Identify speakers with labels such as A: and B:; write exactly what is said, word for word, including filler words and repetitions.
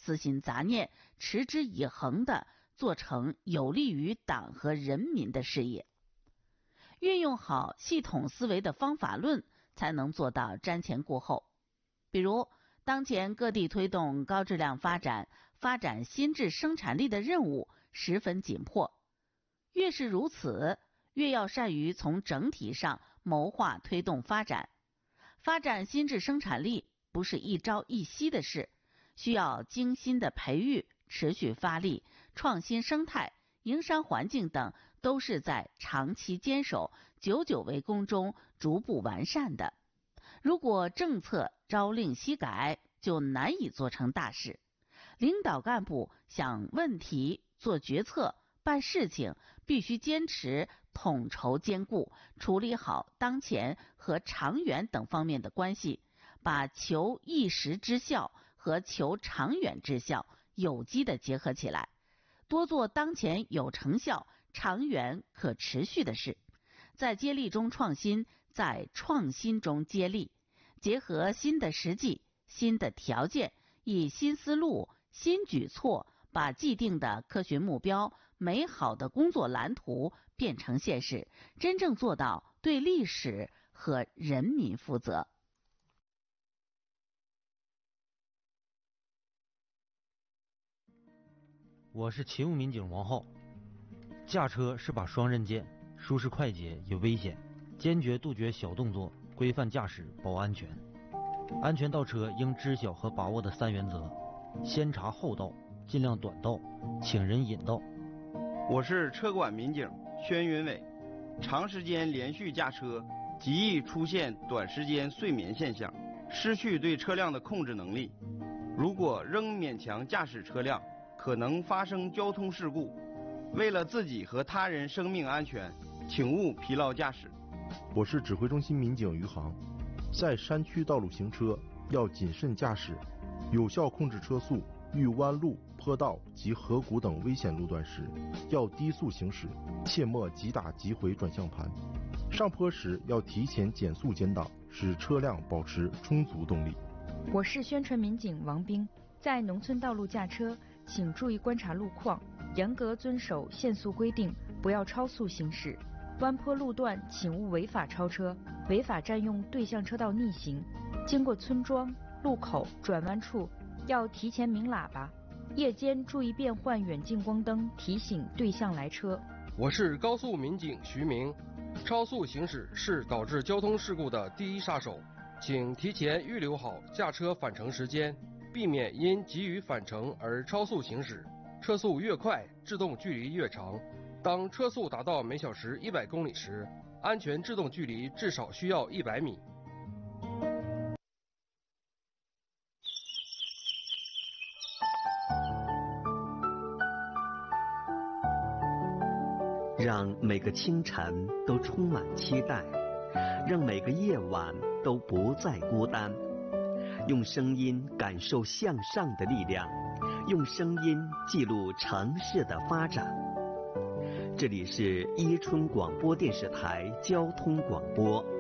A: 死心杂念、持之以恒地做成有利于党和人民的事业。运用好系统思维的方法论，才能做到瞻前顾后。比如，当前各地推动高质量发展、发展新质生产力的任务十分紧迫，越是如此，越要善于从整体上谋划推动发展。发展新质生产力不是一朝一夕的事，需要精心的培育、持续发力，创新生态、营商环境等都是在长期坚守、久久为功中逐步完善的。如果政策朝令夕改，就难以做成大事。领导干部想问题、做决策、办事情，必须坚持统筹兼顾，处理好当前和长远等方面的关系，把求一时之效和求长远之效有机地结合起来，多做当前有成效、长远可持续的事，在接力中创新，在创新中接力，结合新的实际、新的条件，以新思路、新举措，把既定的科学目标、美好的工作蓝图变成现实，真正做到对历史和人民负责。
B: 我是勤务民警王浩。驾车是把双刃剑，舒适快捷也危险，坚决杜绝小动作，规范驾驶保安全。安全倒车应知晓和把握的三原则：先查后到，尽量短道，请人引道。
C: 我是车管民警宣云伟。长时间连续驾车极易出现短时间睡眠现象，失去对车辆的控制能力。如果仍勉强驾驶车辆，可能发生交通事故。为了自己和他人生命安全，请勿疲劳驾驶。
D: 我是指挥中心民警余航。在山区道路行车要谨慎驾驶，有效控制车速。遇弯路、坡道及河谷等危险路段时，要低速行驶，切莫急打急回转向盘。上坡时要提前减速减档，使车辆保持充足动力。
E: 我是宣传民警王斌。在农村道路驾车，请注意观察路况，严格遵守限速规定，不要超速行驶。弯坡路段请勿违法超车，违法占用对向车道逆行。经过村庄、路口、转弯处，要提前鸣喇叭。夜间注意变换远近光灯，提醒对向来车。
F: 我是高速民警徐明。超速行驶是导致交通事故的第一杀手，请提前预留好驾车返程时间，避免因急于返程而超速行驶。车速越快，制动距离越长。当车速达到每小时一百公里时，安全制动距离至少需要一百米。
G: 让每个清晨都充满期待，让每个夜晚都不再孤单。用声音感受向上的力量，用声音记录城市的发展。这里是伊春广播电视台交通广播。